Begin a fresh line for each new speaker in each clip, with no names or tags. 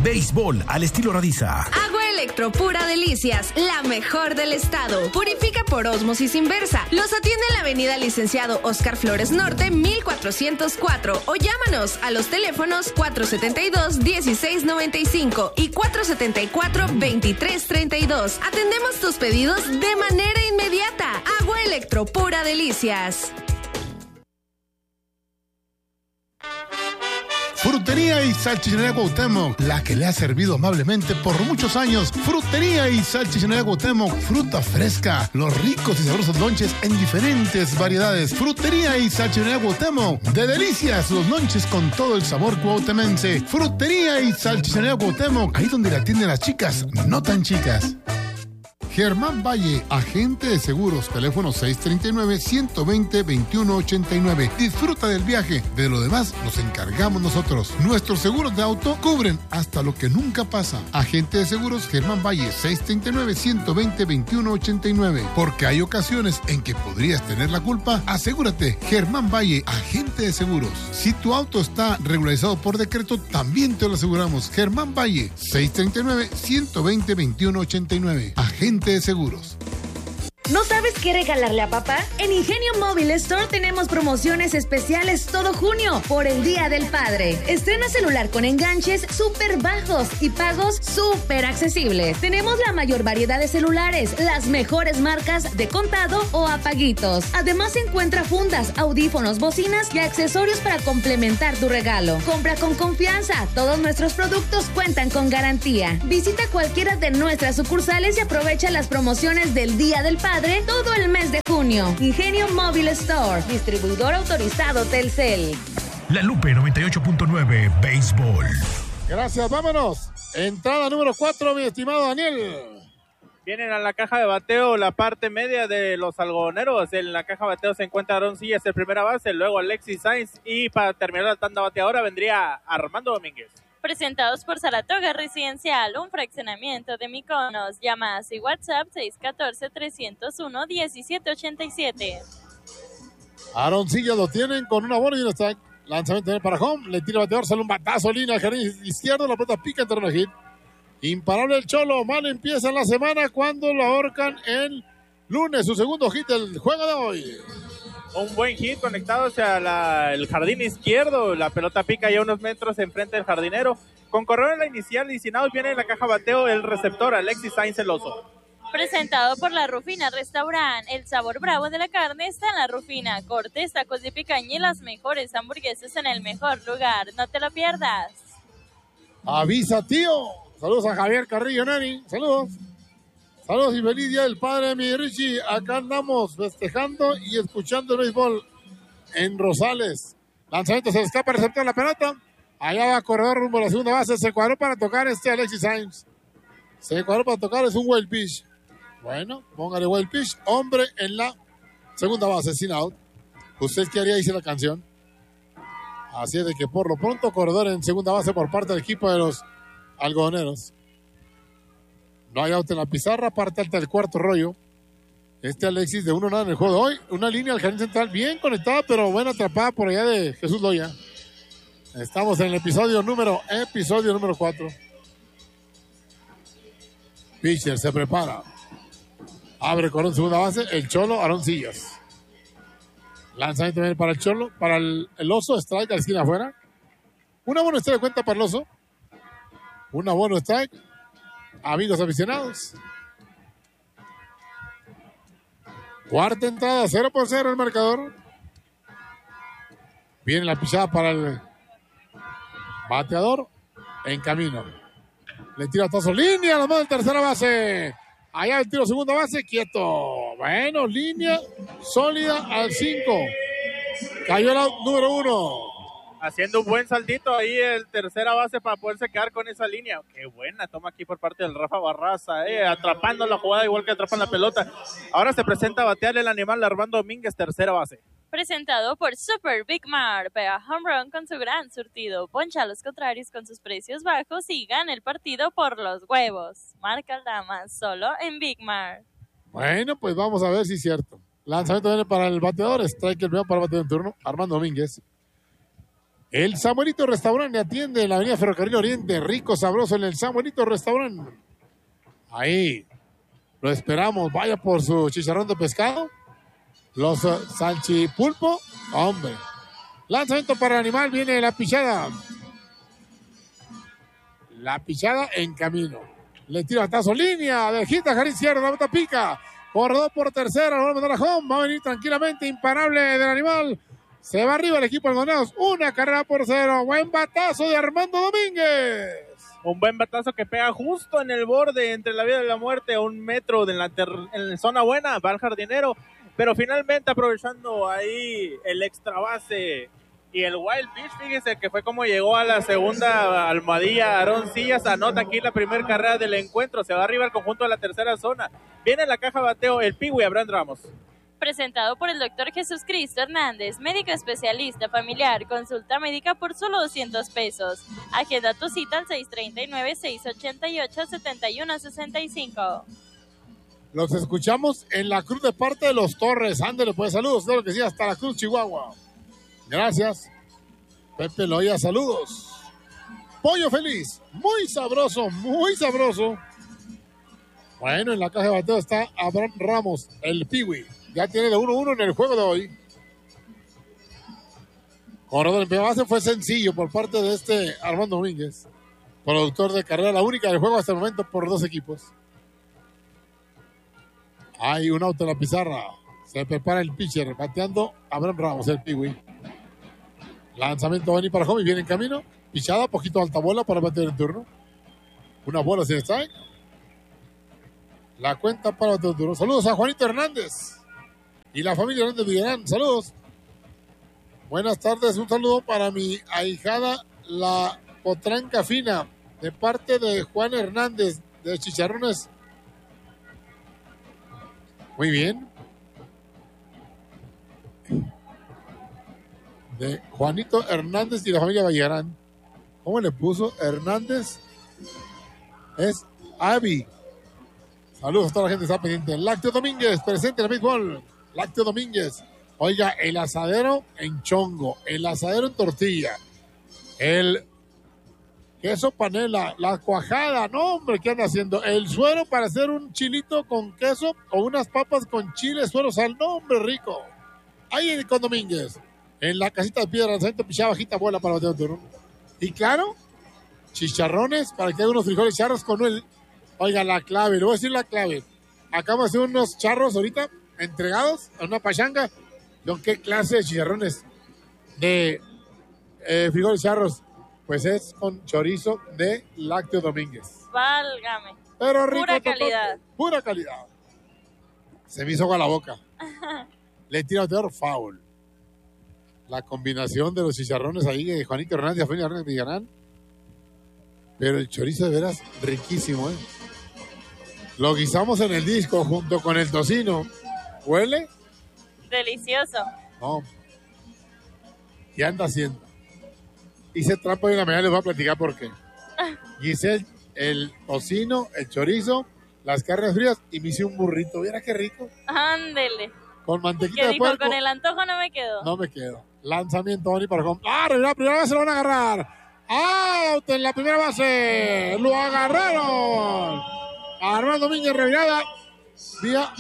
Béisbol al estilo Radiza.
Agua Electro Pura Delicias, la mejor del estado. Purifica por ósmosis inversa. Los atiende en la avenida Licenciado Oscar Flores Norte, 1404. O llámanos a los teléfonos 472-1695 y 474-2332. Atendemos tus pedidos de manera inmediata. Agua Electro Pura Delicias.
Frutería y Salchichonería Cuauhtémoc, la que le ha servido amablemente por muchos años. Frutería y Salchichonería Cuauhtémoc, fruta fresca, los ricos y sabrosos lonches en diferentes variedades. Frutería y Salchichonería Cuauhtémoc, de delicias los lonches con todo el sabor cuauhtemense. Frutería y Salchichonería Cuauhtémoc, ahí donde la atienden las chicas, no tan chicas. Germán Valle, agente de seguros, teléfono 639-120-2189. Disfruta del viaje, de lo demás nos encargamos nosotros. Nuestros seguros de auto cubren hasta lo que nunca pasa. Agente de seguros Germán Valle, 639-120-2189. Porque hay ocasiones en que podrías tener la culpa. Asegúrate, Germán Valle, agente de seguros. Si tu auto está regularizado por decreto, también te lo aseguramos. Germán Valle, 639-120-2189. Agente de seguros.
¿No sabes qué regalarle a papá? En Ingenio Móvil Store tenemos promociones especiales todo junio por el Día del Padre. Estrena celular con enganches súper bajos y pagos súper accesibles. Tenemos la mayor variedad de celulares, las mejores marcas de contado o a paguitos. Además encuentra fundas, audífonos, bocinas y accesorios para complementar tu regalo. Compra con confianza. Todos nuestros productos cuentan con garantía. Visita cualquiera de nuestras sucursales y aprovecha las promociones del Día del Padre todo el mes de junio. Ingenio Móvil Store, distribuidor autorizado Telcel.
La Lupe 98.9 Béisbol.
Gracias, vámonos. Entrada número 4, mi estimado Daniel.
Vienen a la caja de bateo la parte media de los algodoneros. En la caja de bateo se encuentra Aaron Sillas en primera base, luego Alexis Sainz y para terminar la tanda bateadora vendría Armando Domínguez.
Presentados por Saratoga Residencial, un fraccionamiento de Mykonos. Llamadas y WhatsApp 614-301-1787.
Aaron Sillas lo tienen con una bola y un strike. Lanzamiento para home, le tira bateador, sale un batazo, línea al jardín izquierdo, la pelota pica en terreno hit. Imparable el Cholo, mal empieza la semana cuando lo ahorcan el lunes, su segundo hit del juego de hoy.
Un buen hit conectado hacia el jardín izquierdo. La pelota pica ya unos metros enfrente del jardinero. Con corredor en la inicial y sin out viene en la caja bateo el receptor Alexis Sainz Celoso.
Presentado por La Rufina Restaurant. El sabor bravo de la carne está en La Rufina. Cortes, tacos de picaña y las mejores hamburguesas en el mejor lugar. No te lo pierdas.
Avisa, tío. Saludos a Javier Carrillo Nani. Saludos. Saludos y feliz día del padre, mi Richie. Acá andamos festejando y escuchando el béisbol en Rosales. Lanzamiento, se escapa, receptor la pelota. Allá va corredor rumbo a la segunda base. Se cuadró para tocar Alexis Sainz. Se cuadró para tocar, es un wild pitch. Bueno, póngale wild pitch. Hombre en la segunda base, sin out. ¿Usted qué haría? Dice la canción. Así es de que por lo pronto, corredor en segunda base por parte del equipo de los algodoneros. No hay out en la pizarra, parte alta del cuarto rollo. Alexis de 1-0 en el juego de hoy. Una línea al jardín central bien conectada, pero buena atrapada por allá de Jesús Loya. Estamos en el episodio número 4. Pitcher se prepara. Abre con segunda base. El Cholo, Aaron Sillas. Lanzamiento también para el Cholo. Para el Oso, strike a la esquina afuera. Una buena strike de cuenta para el Oso. Una buena strike. Amigos aficionados. Cuarta entrada, 0-0 el marcador. Viene la pichada para el bateador. En camino. Le tira tazo, línea, la mano de tercera base. Allá el tiro segunda base, quieto. Bueno, línea sólida al 5. Cayó el out número 1.
Haciendo un buen saltito ahí el tercera base para poderse quedar con esa línea. Qué buena toma aquí por parte del Rafa Barraza, atrapando la jugada igual que atrapan la pelota. Ahora se presenta a batear el animal Armando Domínguez, tercera base.
Presentado por Super Big Mar. Pega home run con su gran surtido. Poncha a los contrarios con sus precios bajos y gana el partido por los huevos. Marca el dama solo en Big Mar.
Bueno, pues vamos a ver si es cierto. Lanzamiento viene para el bateador. Strike el primero para el bateador en turno. Armando Domínguez. El Samuelito Restaurante atiende en la avenida Ferrocarril Oriente. Rico, sabroso en el Samuelito Restaurante. Ahí lo esperamos. Vaya por su chicharrón de pescado. Los salchipulpo. Hombre. Lanzamiento para el animal. Viene la pichada. La pichada en camino. Le tira batazo. Línea de Gita, jardín izquierdo. La bota pica. Corredor por tercera. Lo va a mandar a home. Va a venir tranquilamente. Imparable del animal. Se va arriba el equipo de Algodoneros. 1-0. Buen batazo de Armando Domínguez.
Un buen batazo que pega justo en el borde entre la vida y la muerte, a 1 metro de en la zona buena, va el jardinero, pero finalmente aprovechando ahí el extra base y el wild pitch, fíjese que fue como llegó a la segunda almohadilla Aarón Sillas, anota aquí la primera carrera del encuentro, se va arriba el conjunto de la tercera zona, viene la caja bateo el Piwi Abraham Ramos.
Presentado por el Dr. Jesús Cristo Hernández, médico especialista familiar, consulta médica por solo $200. Agenda tu cita al 639-688-7165.
Los escuchamos en la Cruz de parte de los Torres. Ándale, pues saludos, de lo que sí, hasta la Cruz, Chihuahua. Gracias. Pepe Loya, saludos. Pollo feliz, muy sabroso, muy sabroso. Bueno, en la caja de bateo está Abraham Ramos, el Piwi. Ya tiene de 1-1 en el juego de hoy. Corredor en base fue sencillo por parte de este Armando Domínguez, productor de carrera, la única del juego hasta el momento por 2 equipos. Hay un auto en la pizarra. Se prepara el pitcher, bateando Abraham Ramos, el Piwi. Lanzamiento va a venir para home y viene en camino. Pichada, poquito alta bola para bater en turno. Una bola sin strike. La cuenta para bater en turno. Saludos a Juanito Hernández y la familia Hernández Villarán. Saludos. Buenas tardes. Un saludo para mi ahijada, la potranca fina, de parte de Juan Hernández, de Chicharrones. Muy bien. De Juanito Hernández y la familia Villarán. ¿Cómo le puso? Hernández es Avi. Saludos a toda la gente que está pendiente. Lácteo Domínguez, presente en el béisbol. Lácteo Domínguez. Oiga, el asadero en chongo, el asadero en tortilla, el queso panela, la cuajada, no hombre, ¿qué anda haciendo? El suero para hacer un chilito con queso o unas papas con chile, suero, sal, no hombre, rico. Ahí con Domínguez, en la casita de piedra, lanzamiento, pichada, bajita, bola para batear turno. Y claro, chicharrones para que haga unos frijoles charros con él. Oiga, la clave, le voy a decir la clave. Acabo de hacer unos charros ahorita, entregados a una pachanga. ¿Con qué clase de chicharrones? De frijoles charros. Pues es con chorizo de Lácteo Domínguez.
Válgame.
Pero rico.
Pura calidad.
Pura calidad. Se me hizo agua la boca. Le tira a tener foul. La combinación de los chicharrones ahí de Juanito Hernández y Rafael Hernández Villarán. Pero el chorizo de veras riquísimo, ¿eh? Lo guisamos en el disco junto con el tocino. ¿Huele?
Delicioso.
No. ¿Qué anda haciendo? Hice trampa y una mañana les voy a platicar por qué. Guisé el tocino, el chorizo, las carnes frías y me hice un burrito. ¿Viera qué rico?
Ándele.
Con mantequita
¿Qué
de
dijo?
puerco.
Con el antojo no me quedo.
No me quedo. Lanzamiento Boni para home. ¡Ah! La primera base lo van a agarrar. ¡Out! En la primera base. Lo agarraron. Armando Domínguez revirada. Vía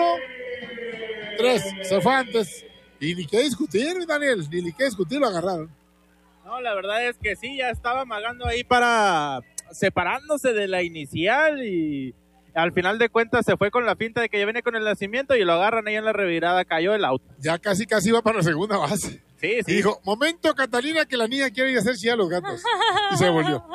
1-3. Se fue antes. Y ni qué discutir, Daniel. Ni qué discutir, lo agarraron.
No, la verdad es que sí, ya estaba amagando ahí para separándose de la inicial y al final de cuentas se fue con la finta de que ya viene con el nacimiento y lo agarran ahí en la revirada, cayó el auto.
Ya casi iba para la segunda base.
Sí, sí.
Y dijo, momento, Catalina, que la niña quiere ir a hacer chilla a los gatos. Y se volvió.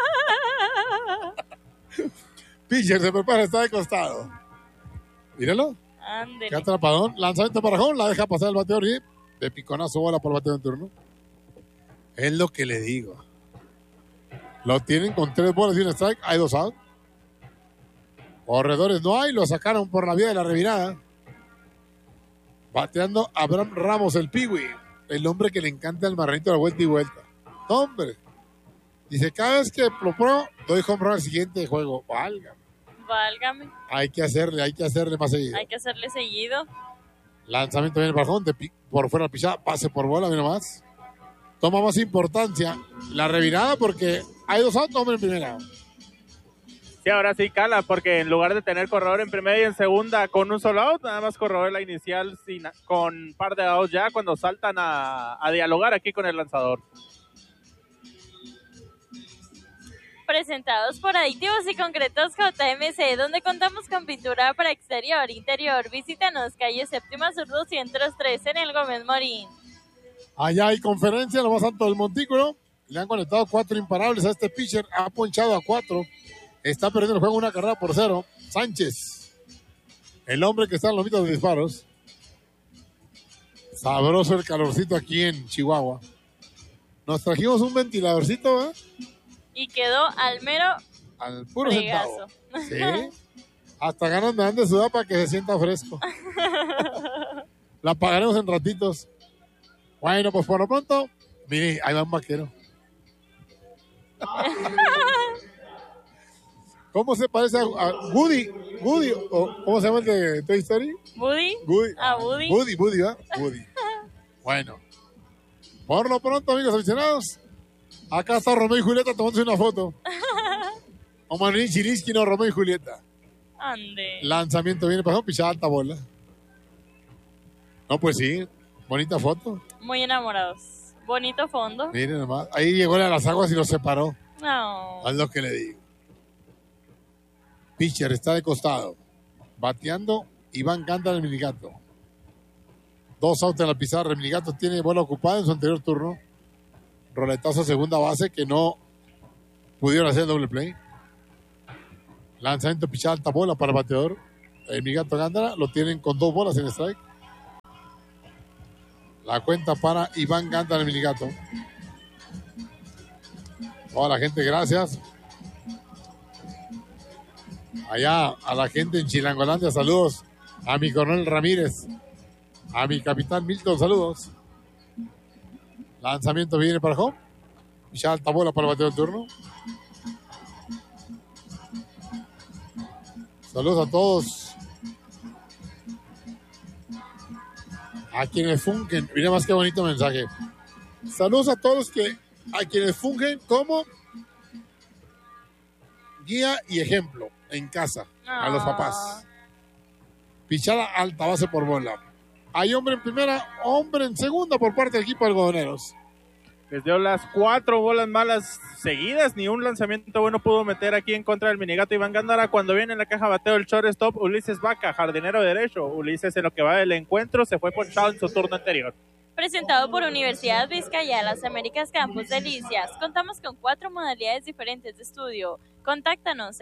Pitcher se prepara, está de costado. Míralo.
Ándele.
Qué atrapadón. Lanzamiento para home, la deja pasar el bateador y de piconazo bola por el bateador en turno. Es lo que le digo. Lo tienen con 3 bolas y un strike. Hay 2 out. Corredores no hay. Lo sacaron por la vía de la revirada. Bateando Abraham Ramos, el Piwi. El hombre que le encanta el marranito de la vuelta y vuelta. No, hombre. Dice, cada vez que lo pruebo, doy home run al siguiente juego.
Válgame.
Hay que hacerle más seguido.
Hay que hacerle seguido.
Lanzamiento viene para home, por fuera la pichada, pase por bola, mira más. toma más importancia la revirada porque hay 2 outs, hombre en primera.
Sí, ahora sí cala, porque en lugar de tener corredor en primera y en segunda con un solo out, nada más corredor la inicial con par de outs ya cuando saltan a dialogar aquí con el lanzador.
Presentados por Aditivos y Concretos JMC, donde contamos con pintura para exterior, interior. Visítanos, calle Séptima Sur 203 en el Gómez Morín.
Allá hay conferencia, lo más alto del montículo. Le han conectado 4 imparables a este pitcher. Ha ponchado a 4. Está perdiendo el juego 1-0. Sánchez, el hombre que está en los mitos de disparos. Sabroso el calorcito aquí en Chihuahua. Nos trajimos un ventiladorcito, ¿eh?
Y quedó
al puro
fregazo.
Centavo. Sí. Hasta ganas me dan de sudar para que se sienta fresco. La pagaremos en ratitos. Bueno, pues por lo pronto, mire, ahí va un vaquero. ¿Cómo se parece a Woody? Woody, ¿cómo se llama el de Toy Story?
¿Woody?
Woody.
Woody,
¿verdad? Woody. Bueno, por lo pronto, amigos aficionados, acá está Romeo y Julieta tomándose una foto. O Manuel Chiriski, no, Romeo y Julieta.
Ande.
Lanzamiento viene pasando, pichada alta bola. No, pues sí, bonita foto.
Muy enamorados. Bonito fondo.
Miren nomás, ahí llegó a las aguas y los separó.
No.
Es lo que le digo. Pitcher está de costado. Bateando Iván Gándara, el Minigato. 2 outs en la pizarra. El Minigato tiene bola ocupada en su anterior turno. Roletazo a segunda base que no pudieron hacer el doble play. Lanzamiento pichada alta bola para el bateador. El Minigato Gándara lo tienen con 2 bolas en strike. La cuenta para Iván Gándara, el Minigato. Toda la gente, gracias. Allá a la gente en Chilangolandia, saludos. A mi coronel Ramírez. A mi capitán Milton, saludos. Lanzamiento viene para home. Ya alta bola para el bateo de turno. Saludos a todos. A quienes fungen. Mira más que bonito mensaje. Saludos a todos a quienes fungen como guía y ejemplo en casa. A los papás. Pichada alta base por bola. Hay hombre en primera, hombre en segunda por parte del equipo de algodoneros.
Les dio las 4 bolas malas seguidas, ni un lanzamiento bueno pudo meter aquí en contra del Minigato Iván Gándara. Cuando viene en la caja bateo el shortstop Ulises Vaca, jardinero derecho. Ulises, en lo que va del encuentro, se fue ponchado en su turno anterior.
Presentado por Universidad Vizcaya, Las Américas Campus Delicias. Contamos con 4 modalidades diferentes de estudio. Contáctanos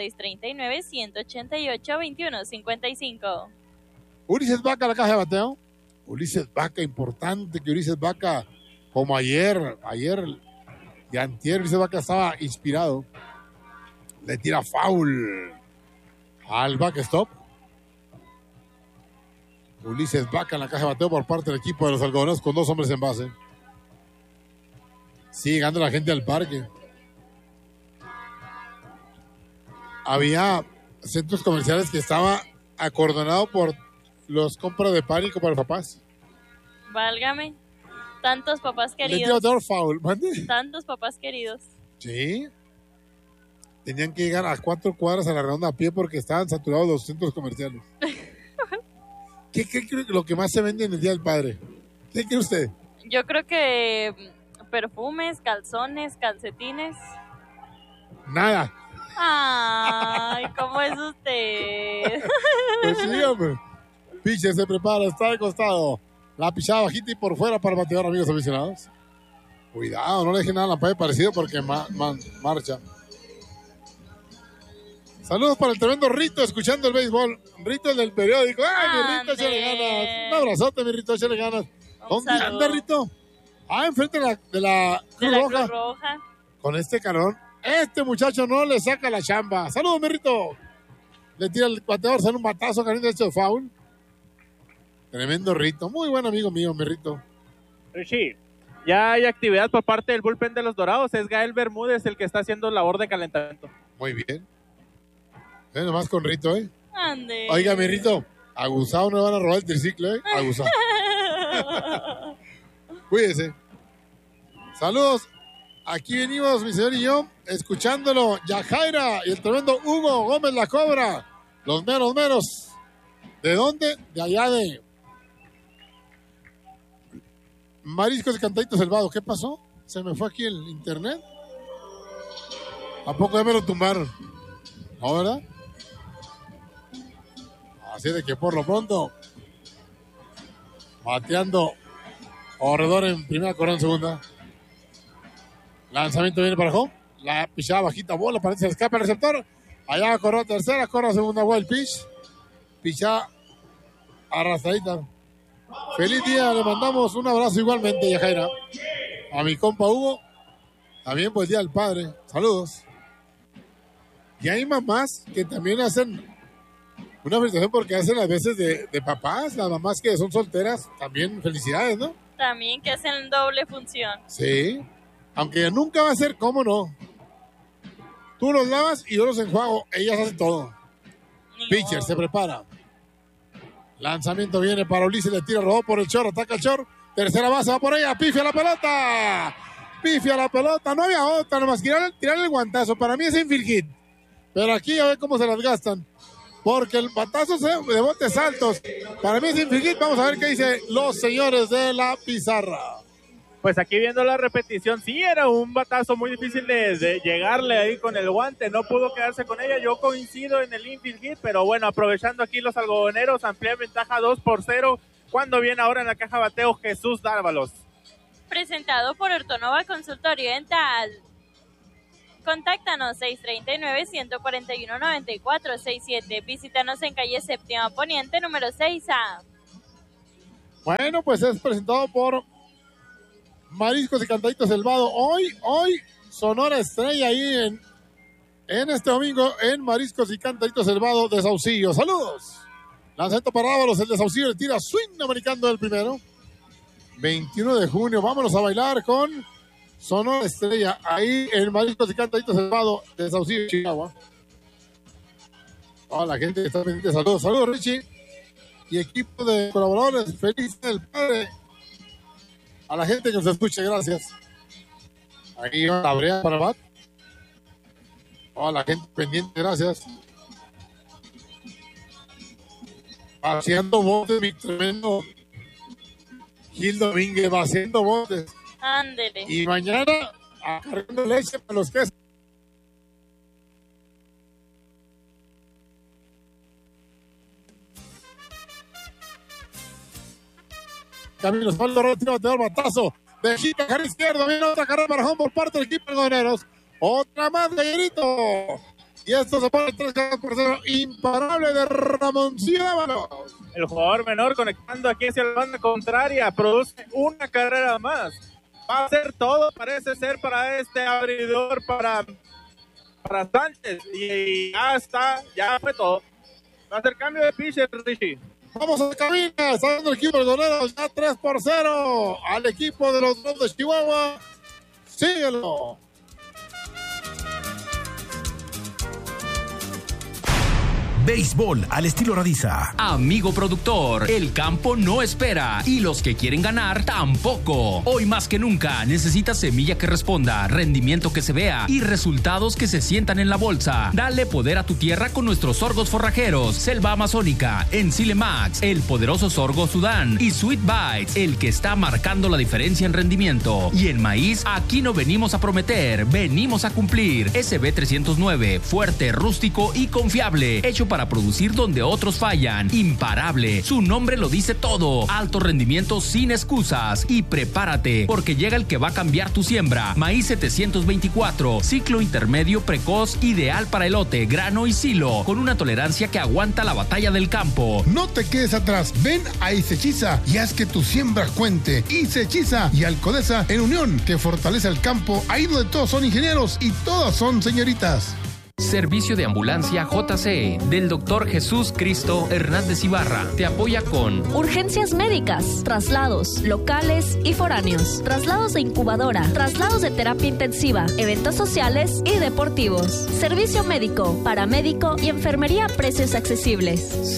639-188-2155.
Ulises Vaca, la caja de bateo. Ulises Vaca, importante que Ulises Vaca, como ayer y antier, Ulises Vaca estaba inspirado. Le tira foul al backstop. Ulises Vaca en la caja de bateo por parte del equipo de los algodoneros con 2 hombres en base. Sigue llegando la gente al parque. Había centros comerciales que estaba acordonado por los compras de pánico para los papás.
Válgame. Tantos papás
Le
queridos.
dio foul, ¿mande?
Tantos papás queridos.
Sí. Tenían que llegar a 4 cuadras a la redonda a pie porque estaban saturados los centros comerciales. ¿Qué cree que lo que más se vende en el Día del Padre? ¿Qué cree usted?
Yo creo que perfumes, calzones, calcetines.
Nada.
Ay, ¿cómo es usted?
Pues sí, hombre. Pitcher se prepara, está de costado. La pichada bajita y por fuera para el bateador, amigos aficionados. Cuidado, no le dejen nada a la pared parecido porque marcha. Saludos para el tremendo Rito, escuchando el béisbol. Rito, el del periódico. ¡Ay, mi Rito, échale ganas! Un abrazote, mi Rito, échale ganas. ¿Dónde anda, Rito? Enfrente de la Cruz Roja.
Roja.
Con este calor, este muchacho no le saca la chamba. ¡Saludos, mi Rito! Le tira el bateador, sale un batazo, cariño, hecho de foul. Tremendo Rito. Muy buen amigo mío, mi Rito.
Sí, ya hay actividad por parte del bullpen de los Dorados. Es Gael Bermúdez el que está haciendo labor de calentamiento.
Muy bien. Nomás con Rito, ¿eh?
Ande.
Oiga, mi Rito, abusado no le van a robar el triciclo, ¿eh? Abusado. Cuídese. Saludos. Aquí venimos, mi señor y yo, escuchándolo. Yajaira y el tremendo Hugo Gómez La Cobra. Los meros. ¿De dónde? De allá de Mariscos y Cantaditos El Vado. ¿Qué pasó? Se me fue aquí el internet. ¿A poco ya me lo tumbaron? ¿No, verdad? Así de que por lo pronto, bateando Corredor en primera, Corredor en segunda. Lanzamiento viene para home. La pichada bajita, bola, parece que escapa el receptor. Allá va Corredor tercera, Corredor segunda, wild pitch. Pichada arrastradita. Feliz día, le mandamos un abrazo igualmente, Yajaira. A mi compa Hugo. También pues día del padre. Saludos. Y hay mamás que también hacen una felicitación porque hacen a veces de papás, las mamás que son solteras, también felicidades, ¿no?
También que hacen doble función.
Sí, aunque nunca va a ser, ¿cómo no? Tú los lavas y yo los enjuago, ellas hacen todo. Pitcher se prepara. Lanzamiento viene para Ulises, le tira, robó por el short, ataca el short. Tercera base, va por ella, pifia la pelota. Pifia la pelota, no había otra, nomás tirarle el guantazo. Para mí es infield hit. Pero aquí a ver cómo se las gastan. Porque el batazo de botes altos, para mí es infield hit. Vamos a ver qué dicen los señores de la pizarra.
Pues aquí viendo la repetición, sí era un batazo muy difícil de llegarle ahí con el guante, no pudo quedarse con ella. Yo coincido en el infield hit, pero bueno, aprovechando aquí los algodoneros, amplían ventaja 2-0, cuando viene ahora en la caja bateo Jesús Dávalos.
Presentado por Ortonova Consultorio Dental. Contáctanos 639-141-9467. Visítanos en calle Séptima Poniente, número 6A.
Bueno, pues es presentado por Mariscos y Cantaditos El Vado. Hoy Sonora Estrella ahí en este domingo en Mariscos y Cantaditos El Vado de Saucillo. Saludos. Lanzamiento para Dávalos, el de Saucillo le tira swing americano del primero. 21 de junio, vámonos a bailar con Sonora Estrella, ahí en Mariscos y Cantaditos El Vado de Saucillo, Chihuahua. Toda la gente que está pendiente, saludos Richie. Y equipo de colaboradores, feliz del padre. A la gente que nos escuche, gracias. Ahí va la brea para bat. Toda la gente pendiente, gracias. Vaciando botes, mi tremendo Gil Domínguez, vaciando botes.
Ándele.
Y mañana, cargando leche para los quesos. Camilo Osvaldo Rodríguez, bateador, batazo de Gita, cara izquierda, viene otra carrera para home por parte del equipo de Algodoneros. Otra más, Gallerito. Y esto se pone 3-0, imparable de Ramoncillo Dávalos.
El jugador menor conectando aquí hacia la banda contraria, produce una carrera más. Va a ser todo, parece ser, para este abridor, para Sánchez. Y ya está, ya fue todo. Va a ser cambio de pitcher, Richie.
Vamos a la cabina, está dando el equipo de Algodoneros ya 3-0 al equipo de los Bravos de Chihuahua. Síguelo.
Béisbol al estilo Radiza.
Amigo productor, el campo no espera y los que quieren ganar tampoco. Hoy más que nunca necesitas semilla que responda, rendimiento que se vea y resultados que se sientan en la bolsa. Dale poder a tu tierra con nuestros sorgos forrajeros, Selva Amazónica, Enzile Max, el poderoso sorgo Sudán y Sweet Bites, el que está marcando la diferencia en rendimiento. Y en maíz, aquí no venimos a prometer, venimos a cumplir. SB 309, fuerte, rústico y confiable, hecho para producir donde otros fallan. Imparable, su nombre lo dice todo. Alto rendimiento sin excusas. Y prepárate, porque llega el que va a cambiar tu siembra. Maíz 724, ciclo intermedio precoz, ideal para elote, grano y silo, con una tolerancia que aguanta la batalla del campo.
No te quedes atrás, ven a Isechiza y haz que tu siembra cuente. Isechiza y Alcodesa en unión, que fortalece el campo, ahí donde todos son ingenieros y todas son señoritas.
Servicio de ambulancia JCE del Dr. Jesús Cristo Hernández Ibarra. Te apoya con
urgencias médicas, traslados locales y foráneos, traslados de incubadora, traslados de terapia intensiva, eventos sociales y deportivos. Servicio médico, paramédico y enfermería a precios accesibles.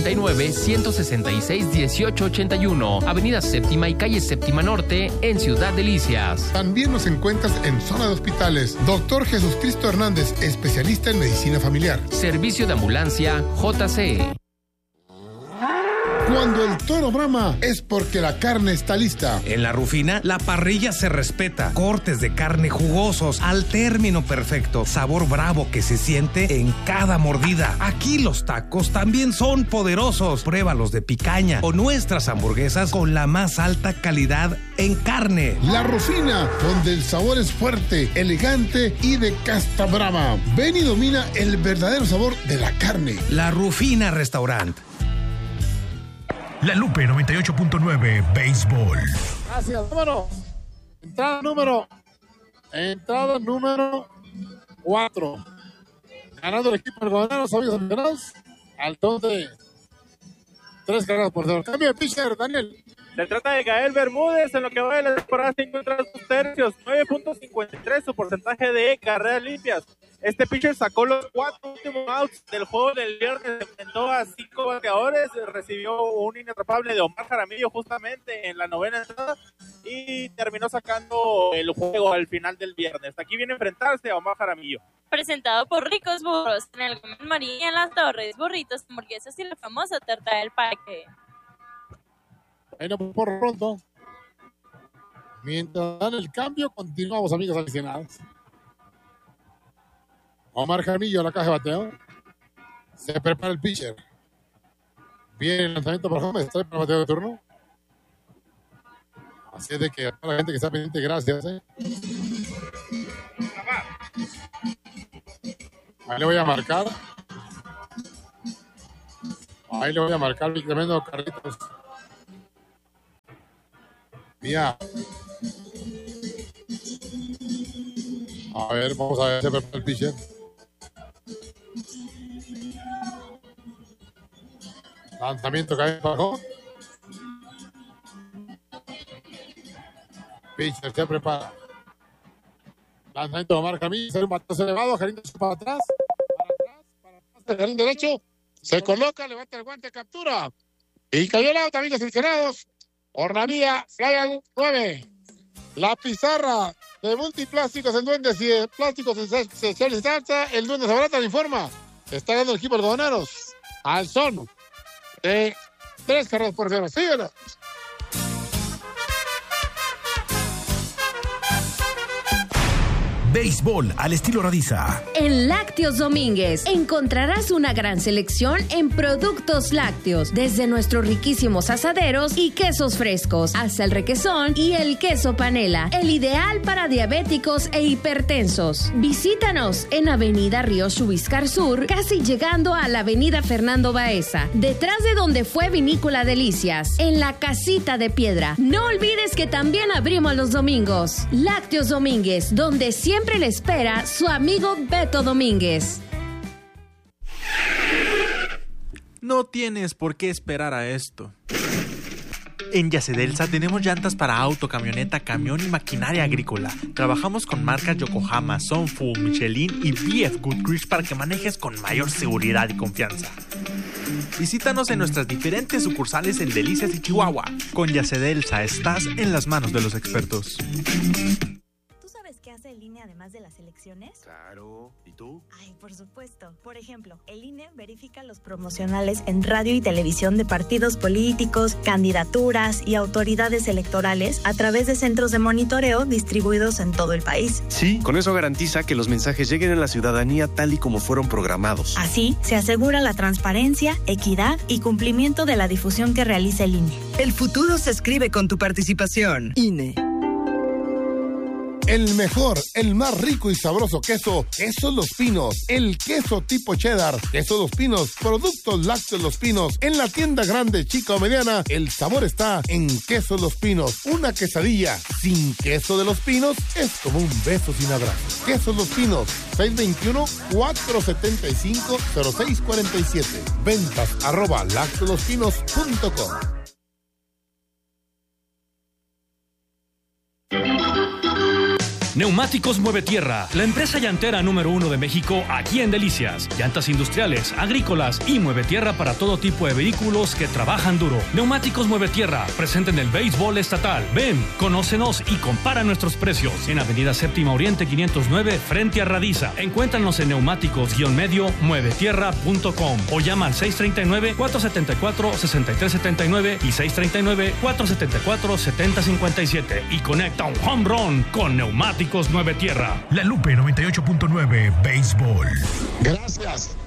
639-166-1881, Avenida Séptima y Calle Séptima Norte, en Ciudad Delicias.
También nos encuentras en zona de hospitales. Dr. Jesús Cristo Hernández, especialista en medicina familiar.
Servicio de ambulancia JCE.
Cuando el toro brama es porque la carne está lista.
En La Rufina, la parrilla se respeta. Cortes de carne jugosos al término perfecto. Sabor bravo que se siente en cada mordida. Aquí los tacos también son poderosos. Pruébalos de picaña o nuestras hamburguesas con la más alta calidad en carne.
La Rufina, donde el sabor es fuerte, elegante y de casta brava. Ven y domina el verdadero sabor de la carne.
La Rufina Restaurant.
La Lupe 98.9 Béisbol.
Gracias, número. Entrada número 4. Ganando el equipo del Guadalajara, amigos aficionados. Al tote. 3 carreras por 0. Cambio de pitcher, Daniel.
Se trata de Gael Bermúdez, en lo que va de la temporada 5 2 tercios, 9.53 su porcentaje de carreras limpias. Este pitcher sacó los 4 últimos outs del juego del viernes, enfrentó a 5 bateadores, recibió un inatrapable de Omar Jaramillo justamente en la 9ª entrada y terminó sacando el juego al final del viernes. Aquí viene a enfrentarse a Omar Jaramillo.
Presentado por Ricos Burros, en el Gómez Marín en Las Torres, burritos, hamburguesas y la famosa torta del parque.
Ahí no por pronto. Mientras dan el cambio, continuamos, amigos aficionados. Omar Jaramillo a la caja de bateo. Se prepara el pitcher. Viene el lanzamiento para Gómez. Está para el bateo de turno. Así es de que a toda la gente que está pendiente, gracias. Ahí le voy a marcar. Mi tremendo Carlitos. Mira. A ver, vamos a ver, se prepara el pitcher. Lanzamiento que hay abajo. Pitcher se prepara. Lanzamiento de Omar Jaramillo. Sale un batazo elevado. Jarín para atrás. Para atrás. Jarín derecho. Se coloca, levanta el guante, captura. Y cayó el out, amigos aficionados. Hornavía, Ryan 9. La pizarra de Multiplásticos en Duendes y de Plásticos Esenciales Salsa. El Duende Sabrata le informa. Está dando el equipo de Godoneros al son de 3 carreras por 0. Síguela.
Béisbol al estilo Radiza.
En Lácteos Domínguez encontrarás una gran selección en productos lácteos, desde nuestros riquísimos asaderos y quesos frescos, hasta el requesón y el queso panela, el ideal para diabéticos e hipertensos. Visítanos en Avenida Río Chubiscar Sur, casi llegando a la Avenida Fernando Baeza, detrás de donde fue Vinícola Delicias, en la Casita de Piedra. No olvides que también abrimos los domingos. Lácteos Domínguez, donde siempre le espera su amigo Beto Domínguez.
No tienes por qué esperar a esto. En Yacedelsa tenemos llantas para auto, camioneta, camión y maquinaria agrícola. Trabajamos con marcas Yokohama, Sonfu, Michelin y BF Goodrich para que manejes con mayor seguridad y confianza. Visítanos en nuestras diferentes sucursales en Delicias y Chihuahua. Con Yacedelsa estás en las manos de los expertos.
¿Qué hace el INE además de las elecciones?
Claro, ¿y tú?
Ay, por supuesto. Por ejemplo, el INE verifica los promocionales en radio y televisión de partidos políticos, candidaturas y autoridades electorales a través de centros de monitoreo distribuidos en todo el país.
Sí, con eso garantiza que los mensajes lleguen a la ciudadanía tal y como fueron programados.
Así, se asegura la transparencia, equidad y cumplimiento de la difusión que realiza el INE.
El futuro se escribe con tu participación. INE.
El mejor, el más rico y sabroso queso, Queso Los Pinos. El queso tipo cheddar, Queso Los Pinos, productos lácteos Los Pinos. En la tienda grande, chica o mediana, el sabor está en Queso Los Pinos. Una quesadilla sin queso de Los Pinos es como un beso sin abrazo. Queso Los Pinos, 621-475-0647. Ventas @lactolospinos.com.
Neumáticos Mueve Tierra, la empresa llantera número 1 de México aquí en Delicias. Llantas industriales, agrícolas y Mueve Tierra para todo tipo de vehículos que trabajan duro. Neumáticos Mueve Tierra, presente en el béisbol estatal. Ven, conócenos y compara nuestros precios. En Avenida Séptima Oriente 509, frente a Radiza. Encuéntranos en neumáticos-muevetierra.com o llama al 639-474-6379 y 639-474-7057 y conecta un home run con Neumáticos Mueve Tierra.
La Lupe 98.9 Béisbol.
Gracias.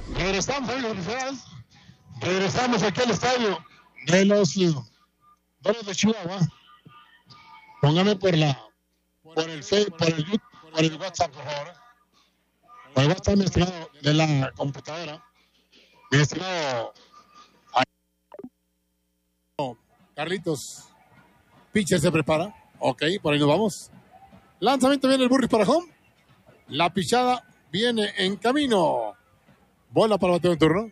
Regresamos aquí al estadio de los Doros de Chihuahua. Póngame por el WhatsApp, por favor. Por el WhatsApp, mi estimado, de la computadora. Mi estimado Carlitos. Pitcher se prepara. Ok, por ahí nos vamos. Lanzamiento, viene el Burris para home. La pichada viene en camino. Bola para bateo en turno.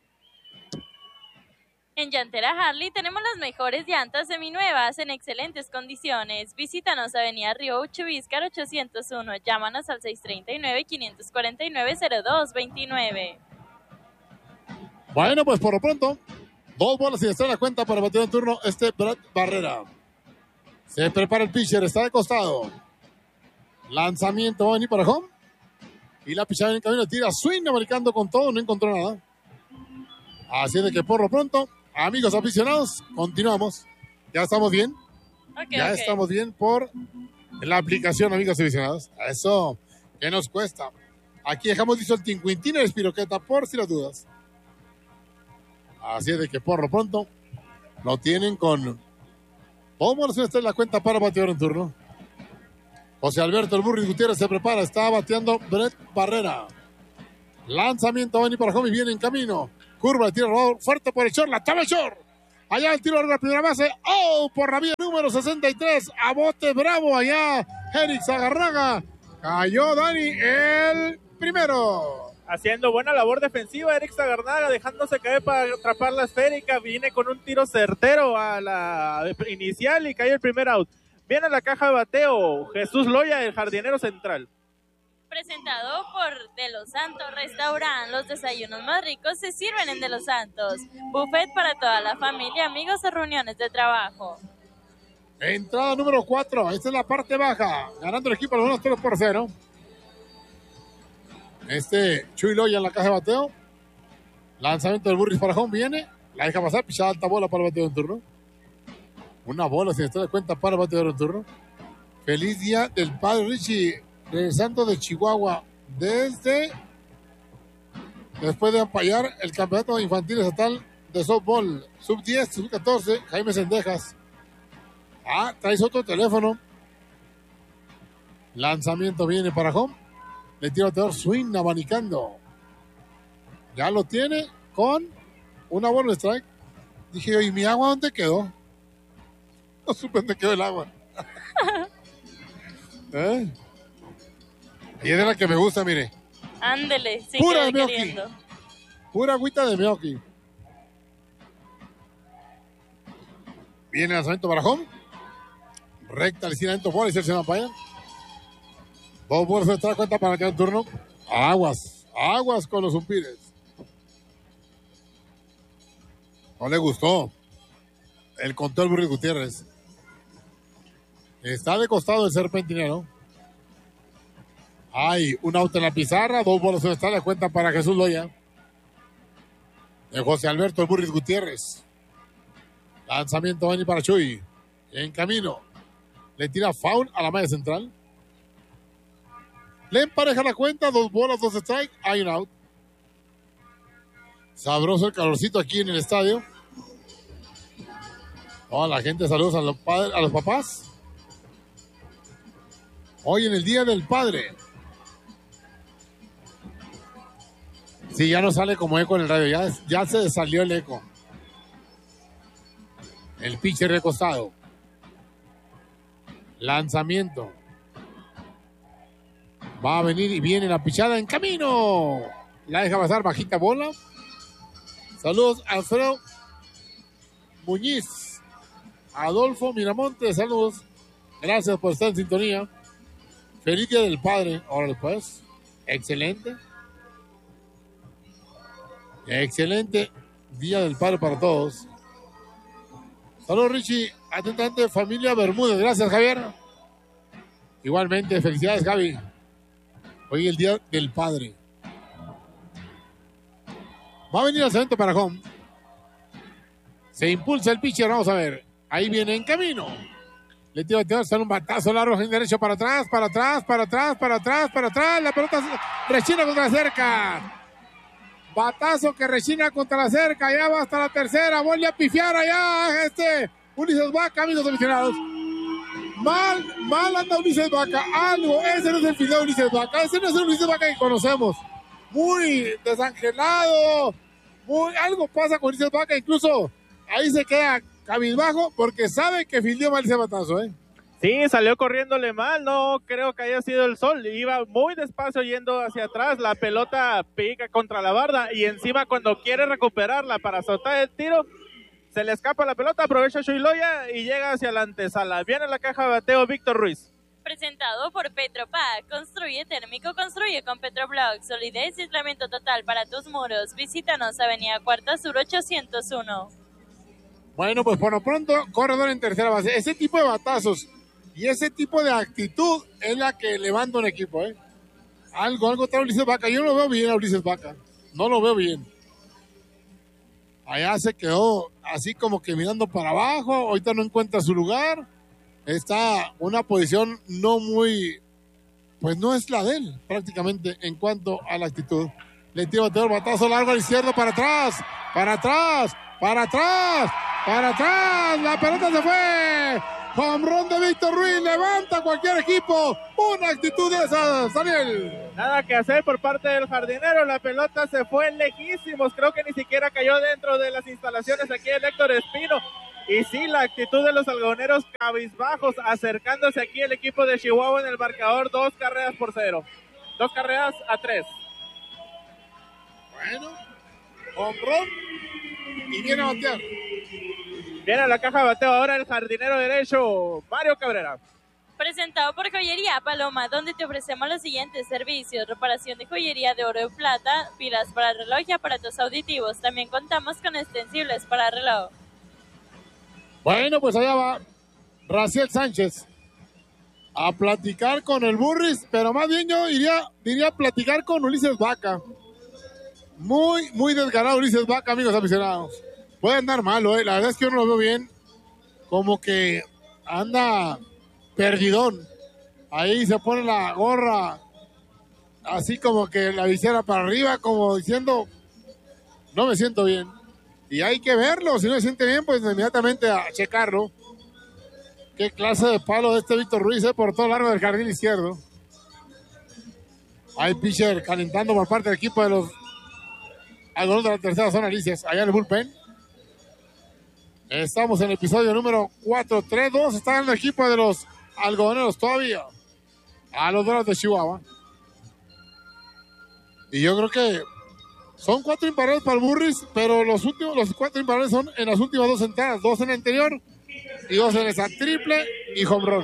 En Llantera Harley tenemos las mejores llantas seminuevas en excelentes condiciones. Visítanos Avenida Río Uchuvíscar 801. Llámanos al 639-549-0229.
Bueno, pues por lo pronto, 2 bolas y está en la cuenta para bateo en turno Brett Barrera. Se prepara el pitcher, está de costado. Lanzamiento va a venir para home. Y la pichada en el camino, tira swing, americando con todo, no encontró nada. Así de que por lo pronto, amigos aficionados, continuamos. Ya estamos bien. Estamos bien por la aplicación, amigos aficionados. Eso, ¿qué nos cuesta? Aquí dejamos listo el Tincuintín, el Espiroqueta, por si las dudas. Así de que por lo pronto, lo tienen con... Vamos a hacer la cuenta para batear en turno. José Alberto el Burris Gutiérrez se prepara, está bateando Brett Barrera. Lanzamiento va a venir para home y viene en camino. Curva, el tiro robado, fuerte por el short, la toma el short. Allá el tiro de la primera base. ¡Oh! Por la vía número 63. A bote bravo allá. Hérix Agarraga. Cayó Dani el primero.
Haciendo buena labor defensiva, Eric Zagarnaga, dejándose caer para atrapar la esférica. Viene con un tiro certero a la inicial y cae el primer out. Viene a la caja de bateo Jesús Loya, el jardinero central.
Presentado por De Los Santos Restaurant. Los desayunos más ricos se sirven en De Los Santos. Buffet para toda la familia, amigos o reuniones de trabajo.
Entrada número 4. Esta es la parte baja. Ganando el equipo algunos 3-0. Chuy Loya en la caja de bateo. Lanzamiento del Burris para home. Viene. La deja pasar. Pichada alta bola para el bateo en turno. Una bola sin estar de cuenta para el bateo en turno. Feliz día del padre Richie. Regresando de Chihuahua después de apoyar el campeonato infantil estatal de softball sub-10, sub-14, Jaime Sendejas. Traes otro teléfono. Lanzamiento viene para home. Le tira bateador swing abanicando. Ya lo tiene con una bola de strike. Dije, ¿y mi agua dónde quedó? No supe dónde quedó el agua. Y es de la que me gusta, mire.
Ándele, sí,
pura de
queriendo.
Pura agüita de Meoki. Viene el lanzamiento para home. Recta el lanzamiento bola y se llama para allá. 2 bolas de extra cuenta para cada turno. Aguas con los umpires. No le gustó el conteo del Burris Gutiérrez. Está de costado el serpentinero. Hay un auto en la pizarra, 2 bolas de extra cuenta para Jesús Loya. De José Alberto el Burris Gutiérrez. Lanzamiento va a venir para Chuy. En camino. Le tira foul a la malla central. Le empareja la cuenta, 2 bolas, 2 strikes, hay un out. Sabroso el calorcito aquí en el estadio. Toda la gente, saludos a los padres, a los papás. Hoy en el Día del Padre. Sí, ya no sale como eco en el radio, ya se salió el eco. El pitcher recostado. Lanzamiento. Va a venir y viene la pichada en camino. La deja pasar bajita bola. Saludos a Alfredo Muñiz. Adolfo Miramonte, saludos. Gracias por estar en sintonía. Feliz Día del Padre. Órale pues. Excelente. Excelente Día del Padre para todos. Saludos, Richie. Atentamente, familia Bermúdez. Gracias, Javier. Igualmente, felicidades, Javi. Hoy el Día del Padre. Va a venir el cemento para home. Se impulsa el pitcher, vamos a ver. Ahí viene en camino. Le tira a hacer un batazo largo en derecho para atrás, para atrás, para atrás, para atrás, para atrás. La pelota rechina contra la cerca. Batazo que rechina contra la cerca. Ya va hasta la tercera. Vuelve a pifiar allá Ulises Vaca, amigos aficionados. Mal anda Ulises Vaca. Algo, ese no es el final de Ulises Vaca. Ese no es el Ulises Vaca que conocemos. Muy desangelado. Algo pasa con Ulises Vaca. Incluso ahí se queda cabizbajo porque sabe que fildeó mal ese batazo,
Sí, salió corriéndole mal, no creo que haya sido el sol, iba muy despacio yendo hacia atrás, la pelota pica contra la barda y encima cuando quiere recuperarla para soltar el tiro, se le escapa la pelota, aprovecha Chuiloya y llega hacia la antesala. Viene la caja de bateo Víctor Ruiz.
Presentado por Petropac, construye térmico, construye con Petroblock, solidez y aislamiento total para tus muros. Visítanos Avenida Cuarta Sur 801.
Bueno, pues por lo pronto, corredor en tercera base. Ese tipo de batazos y ese tipo de actitud es la que levanta un equipo, Algo trae Ulises Vaca. Yo no lo veo bien a Ulises Vaca. No lo veo bien. Allá se quedó así como que mirando para abajo. Ahorita no encuentra su lugar. Está una posición no muy... Pues no es la de él, prácticamente, en cuanto a la actitud. Le tira el batazo largo al izquierdo para atrás. Para atrás. Para atrás. Para atrás. La pelota se fue. Home run de Víctor Ruiz, levanta cualquier equipo. Una actitud de esas, Daniel.
Nada que hacer por parte del jardinero, la pelota se fue lejísimos, creo que ni siquiera cayó dentro de las instalaciones aquí el Héctor Espino. Y sí, la actitud de los algodoneros cabizbajos, acercándose aquí el equipo de Chihuahua en el marcador, 2-0. 2-3.
Bueno, home run y viene a batear.
Viene a la caja de bateo ahora el jardinero derecho, Mario Cabrera.
Presentado por Joyería Paloma, donde te ofrecemos los siguientes servicios: reparación de joyería de oro y plata, pilas para reloj y aparatos auditivos. También contamos con extensibles para reloj.
Bueno, pues allá va Raciel Sánchez a platicar con el Burris, pero más bien yo diría platicar con Ulises Vaca. Muy desgarrado Ulises Vaca, amigos aficionados. Puede andar malo, la verdad es que yo no lo veo bien. Como que anda perdidón. Ahí se pone la gorra así como que la visera para arriba, como diciendo, no me siento bien. Y hay que verlo, si no se siente bien, pues inmediatamente a checarlo. Qué clase de palo de este Víctor Ruiz, por todo largo del jardín izquierdo. Hay pitcher calentando por parte del equipo de los algodoneros de la tercera zona, Alicias, allá en el bullpen. Estamos en el episodio número 4, 3-2. Está en el equipo de los algodoneros todavía a los Dorados de Chihuahua. Y yo creo que son 4 imparables para el Burris, pero los 4 imparables son en las últimas 2 entradas, 2 en el anterior y 2 en esa triple y home run.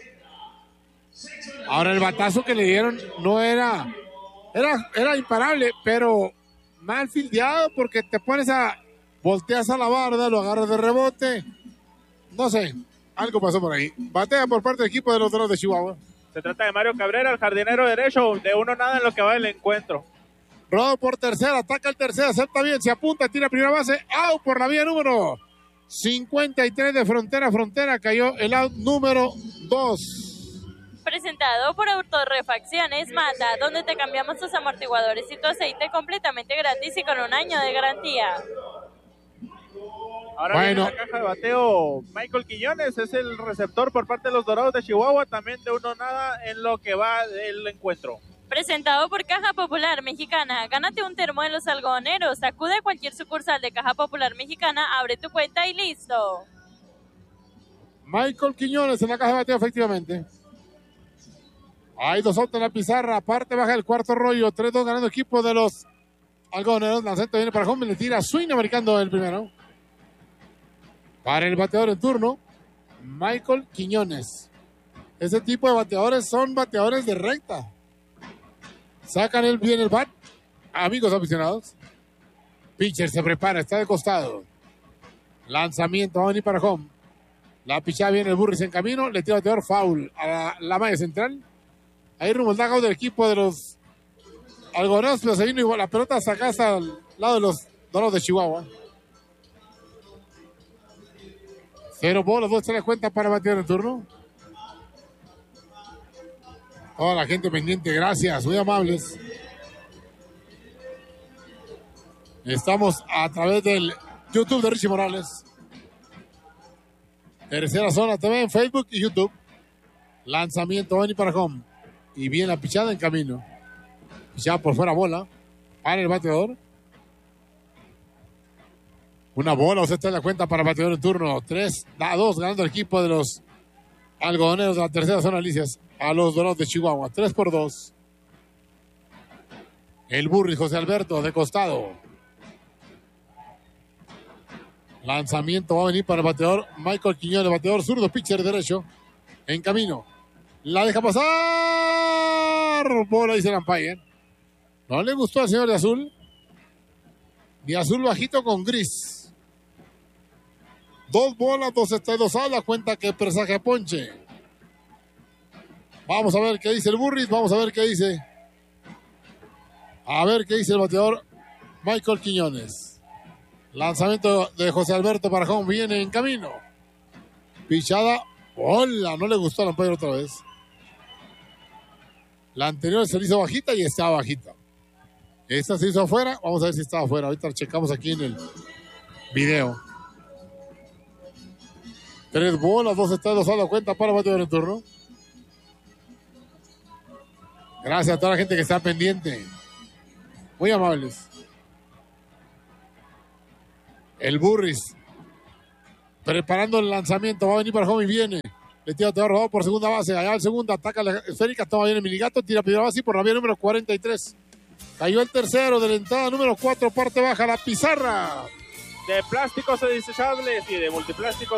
Ahora el batazo que le dieron no era imparable, pero mal fildeado porque te pones volteas a la barda, lo agarras de rebote. No sé, algo pasó por ahí. Batea por parte del equipo de los Dorados de Chihuahua.
Se trata de Mario Cabrera, el jardinero derecho, de 1-0 en lo que va del encuentro.
Rodo por tercera, ataca el tercero, acepta bien, se apunta, tira primera base, out por la vía número 53 de frontera a frontera, cayó el out número 2.
Presentado por Autorrefacciones Mata, donde te cambiamos tus amortiguadores y tu aceite completamente gratis y con 1 año de garantía.
Ahora viene la caja de bateo Michael Quiñones, es el receptor por parte de los Dorados de Chihuahua, también de 1-0 en lo que va del encuentro.
Presentado por Caja Popular Mexicana. Gánate un termo en los algodoneros. Acude a cualquier sucursal de Caja Popular Mexicana, abre tu cuenta y listo.
Michael Quiñones en la caja de bateo, efectivamente. Hay 2 outs en la pizarra. Parte baja el cuarto rollo. 3-2 ganando equipo de los algodoneros. Lanzamiento viene para home. Le tira swing americano el primero. Para el bateador en turno, Michael Quiñones. Ese tipo de bateadores son bateadores de recta. Sacan bien el bat. Amigos aficionados. Pitcher se prepara, está de costado. Lanzamiento, va a venir para home. La pichada viene el Burris en camino. Le tira el bateador foul a la malla central. Ahí rumbo el dugout del equipo de los algodoneros, pero se vino igual. La pelota saca hasta al lado de los Dorados de Chihuahua. 0 bolas, 2 se le cuenta para batear el turno. Toda la gente pendiente, gracias, muy amables. Estamos a través del YouTube de Richie Morales. Tercera zona TV en Facebook y YouTube. Lanzamiento, Benny para home. Y bien la pichada en camino. Pichada por fuera, bola. Para el bateador. Una bola, usted está en la cuenta para el bateador en turno. 3-2 ganando el equipo de los algodoneros de la tercera zona, Alicias, a los Dorados de Chihuahua. 3-2. El Burris, José Alberto, de costado. Lanzamiento va a venir para el bateador Michael Quiñones, bateador zurdo, pitcher derecho. En camino. La deja pasar. Bola, dice el umpire. No le gustó al señor de azul. Ni azul bajito con gris. 2 bolas, 2 strikes, 2 outs. La cuenta que presagia ponche. Vamos a ver qué dice el Burris. Vamos a ver qué dice. A ver qué dice el bateador Michael Quiñones. Lanzamiento de José Alberto para home. Viene en camino. Pichada. Hola, no le gustó al umpire otra vez. La anterior se le hizo bajita y estaba bajita. Esta se hizo afuera. Vamos a ver si estaba afuera. Ahorita checamos aquí en el video. 3 bolas, 2 strikes, 2 outs. La cuenta para el bateador en turno. Gracias a toda la gente que está pendiente. Muy amables. El Burris preparando el lanzamiento. Va a venir para home y viene. Le tira todo robado por segunda base. Allá el segundo ataca la esférica. Toma bien el Minigato. Tira primera base por la vía número 43. Cayó el tercero de la entrada número 4. Parte baja la pizarra.
De plásticos desechables y de multiplásticos